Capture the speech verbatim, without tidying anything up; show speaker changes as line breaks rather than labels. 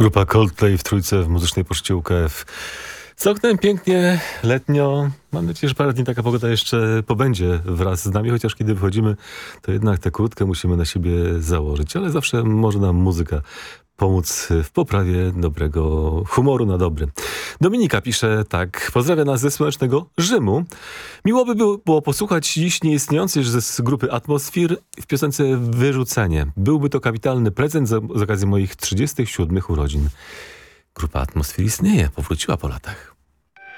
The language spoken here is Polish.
Grupa Coldplay w trójce w muzycznej poczcie U K F. Z oknem pięknie, letnio. Mam nadzieję, że parę dni taka pogoda jeszcze pobędzie wraz z nami, chociaż kiedy wychodzimy, to jednak tę kurtkę musimy na siebie założyć. Ale zawsze może nam muzyka pomóc w poprawie dobrego humoru na dobry. Dominika pisze tak. Pozdrawia nas ze słonecznego Rzymu. Miło by było posłuchać dziś nieistniejącej z grupy Atmosfer w piosence Wyrzucenie. Byłby to kapitalny prezent z, z okazji moich trzydziestych siódmych urodzin. Grupa Atmosfer istnieje, powróciła po latach.